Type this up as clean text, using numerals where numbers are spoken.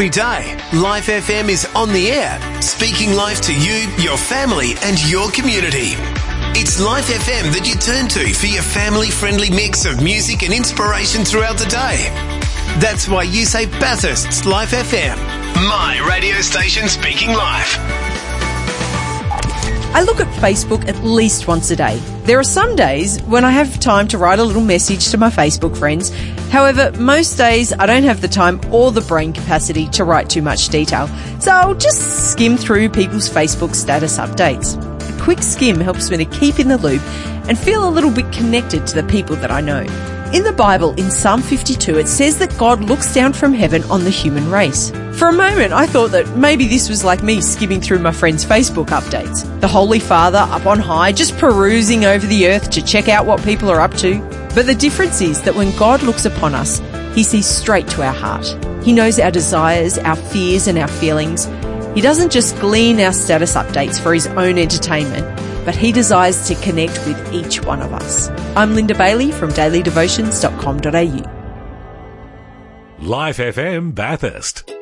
every day, Life FM is on the air, speaking life to you, your family and your community. It's Life FM that you turn to for your family-friendly mix of music and inspiration throughout the day. That's why you say Bathurst's Life FM, my radio station speaking life. I look at Facebook at least once a day. There are some days when I have time to write a little message to my Facebook friends. However, most days I don't have the time or the brain capacity to write too much detail. So I'll just skim through people's Facebook status updates. A quick skim helps me to keep in the loop and feel a little bit connected to the people that I know. In the Bible, in Psalm 52, it says that God looks down from heaven on the human race. For a moment, I thought that maybe this was like me skimming through my friends' Facebook updates. The Holy Father up on high, just perusing over the earth to check out what people are up to. But the difference is that when God looks upon us, he sees straight to our heart. He knows our desires, our fears and our feelings. He doesn't just glean our status updates for his own entertainment, but he desires to connect with each one of us. I'm Linda Bailey from dailydevotions.com.au. Life FM Bathurst.